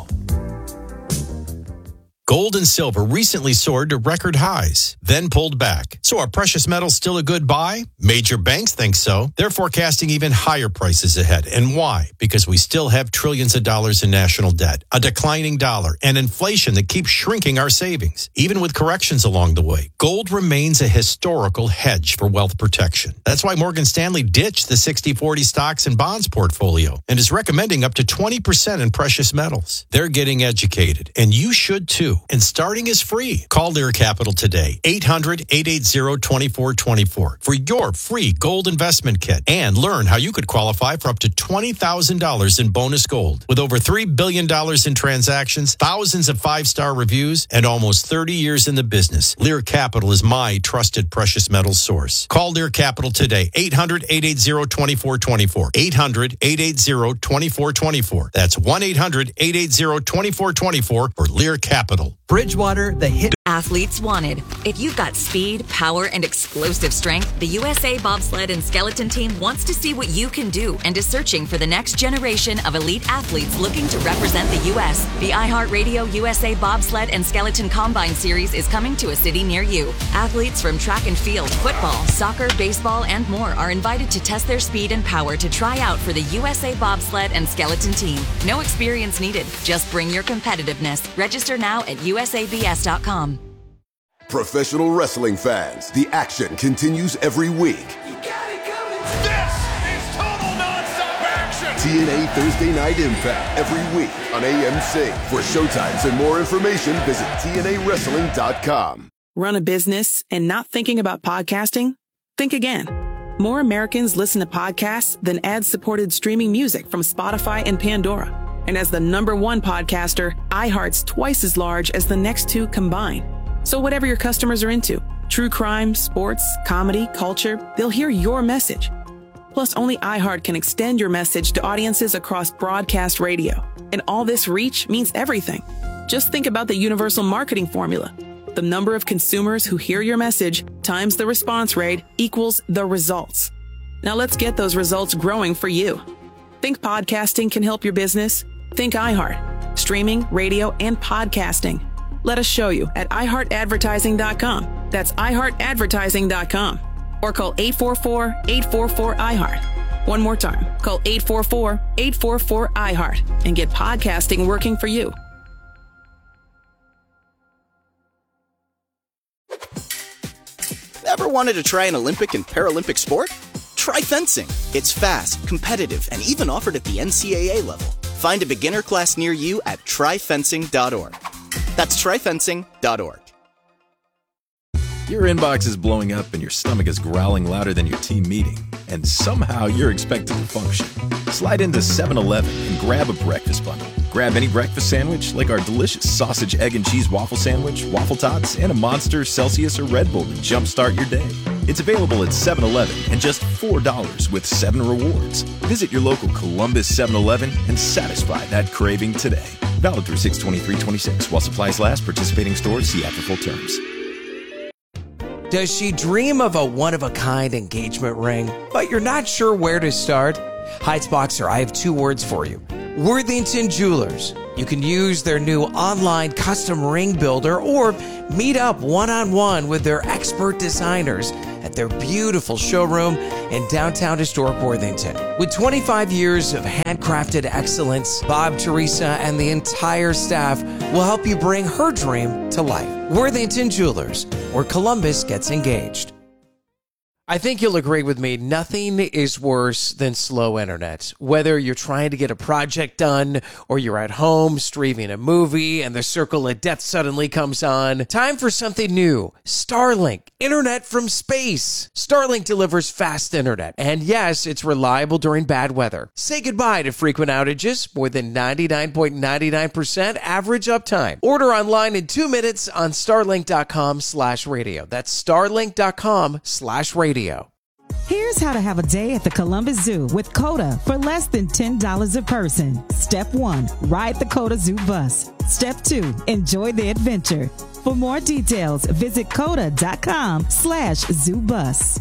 Gold and silver recently soared to record highs, then pulled back. So are precious metals still a good buy? Major banks think so. They're forecasting even higher prices ahead. And why? Because we still have trillions of dollars in national debt, a declining dollar, and inflation that keeps shrinking our savings. Even with corrections along the way, gold remains a historical hedge for wealth protection. That's why Morgan Stanley ditched the sixty forty stocks and bonds portfolio and is recommending up to twenty percent in precious metals. They're getting educated, and you should too. And starting is free. Call Lear Capital today, eight hundred, eight eight zero, two four two four for your free gold investment kit, and learn how you could qualify for up to twenty thousand dollars in bonus gold. With over three billion dollars in transactions, thousands of five-star reviews, and almost thirty years in the business, Lear Capital is my trusted precious metals source. Call Lear Capital today, eight hundred, eight eight zero, two four two four, eight hundred, eight eight zero, two four two four. That's one eight hundred, eight eight zero, two four two four for Lear Capital. Bridgewater, the hit. Athletes wanted. If you've got speed, power, and explosive strength, the U S A Bobsled and Skeleton Team wants to see what you can do and is searching for the next generation of elite athletes looking to represent the U S. The iHeartRadio U S A Bobsled and Skeleton Combine Series is coming to a city near you. Athletes from track and field, football, soccer, baseball, and more are invited to test their speed and power to try out for the U S A Bobsled and Skeleton Team. No experience needed. Just bring your competitiveness. Register now at U S A B S dot com. Professional wrestling fans, the action continues every week. You got it coming. This is total nonstop action. T N A Thursday Night Impact every week on A M C. For showtimes and more information, visit T N A wrestling dot com. Run a business and not thinking about podcasting? Think again. More Americans listen to podcasts than ad-supported streaming music from Spotify and Pandora. And as the number one podcaster, iHeart's twice as large as the next two combined. So whatever your customers are into, true crime, sports, comedy, culture, they'll hear your message. Plus, only iHeart can extend your message to audiences across broadcast radio. And all this reach means everything. Just think about the universal marketing formula. The number of consumers who hear your message times the response rate equals the results. Now let's get those results growing for you. Think podcasting can help your business? Think iHeart. Streaming, radio, and podcasting. Let us show you at i heart advertising dot com. That's i heart advertising dot com. Or call eight four four, eight four four, I heart. One more time. Call eight four four, eight four four, I heart and get podcasting working for you. Ever wanted to try an Olympic and Paralympic sport? Try fencing. It's fast, competitive, and even offered at the N C double A level. Find a beginner class near you at try fencing dot org. That's try fencing dot org. Your inbox is blowing up and your stomach is growling louder than your team meeting, and somehow you're expected to function. Slide into seven eleven and grab a breakfast bundle. Grab any breakfast sandwich like our delicious sausage, egg, and cheese waffle sandwich, waffle tots, and a Monster, Celsius, or Red Bull to jumpstart your day. It's available at seven eleven and just four dollars with seven rewards. Visit your local Columbus seven eleven and satisfy that craving today. Valid through six twenty-three twenty-six while supplies last. Participating stores, see after full terms. Does she dream of a one-of-a-kind engagement ring, but you're not sure where to start? Heights Boxer, I have two words for you. Worthington Jewelers. You can use their new online custom ring builder or meet up one-on-one with their expert designers at their beautiful showroom in downtown historic Worthington. With twenty-five years of handcrafted excellence, Bob, Teresa, and the entire staff will help you bring her dream to life. Worthington Jewelers, where Columbus gets engaged. I think you'll agree with me, nothing is worse than slow internet. Whether you're trying to get a project done or you're at home streaming a movie and the circle of death suddenly comes on, time for something new. Starlink, internet from space. Starlink delivers fast internet. And yes, it's reliable during bad weather. Say goodbye to frequent outages, more than ninety-nine point nine nine percent average uptime. Order online in two minutes on starlink.com slash radio. That's starlink.com slash radio. Here's how to have a day at the Columbus Zoo with COTA for less than ten dollars a person. Step one, ride the COTA Zoo bus. Step two, enjoy the adventure. For more details, visit COTA.com slash zoo bus.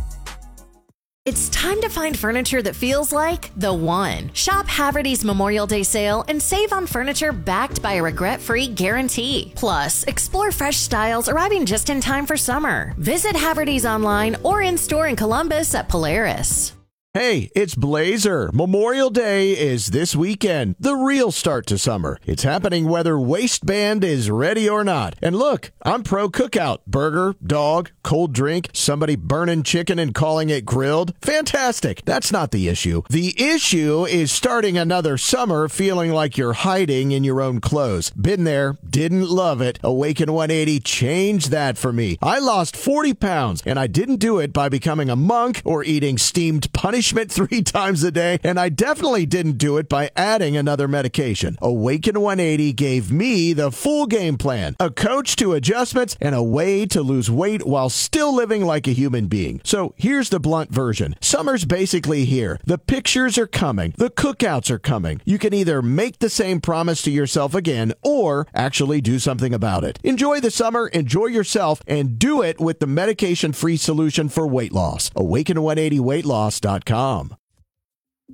It's time to find furniture that feels like the one. Shop Haverty's Memorial Day sale and save on furniture backed by a regret-free guarantee. Plus, explore fresh styles arriving just in time for summer. Visit Haverty's online or in-store in Columbus at Polaris. Hey, it's Blazer. Memorial Day is this weekend, the real start to summer. It's happening whether waistband is ready or not. And look, I'm pro cookout. Burger, dog, cold drink, somebody burning chicken and calling it grilled. Fantastic. That's not the issue. The issue is starting another summer feeling like you're hiding in your own clothes. Been there, didn't love it. Awaken one eighty changed that for me. I lost forty pounds, and I didn't do it by becoming a monk or eating steamed punishment three times a day, and I definitely didn't do it by adding another medication. Awaken one eighty gave me the full game plan, a coach to adjustments, and a way to lose weight while still living like a human being. So here's the blunt version. Summer's basically here. The pictures are coming. The cookouts are coming. You can either make the same promise to yourself again or actually do something about it. Enjoy the summer, enjoy yourself, and do it with the medication-free solution for weight loss. Awaken one eighty weight loss dot com.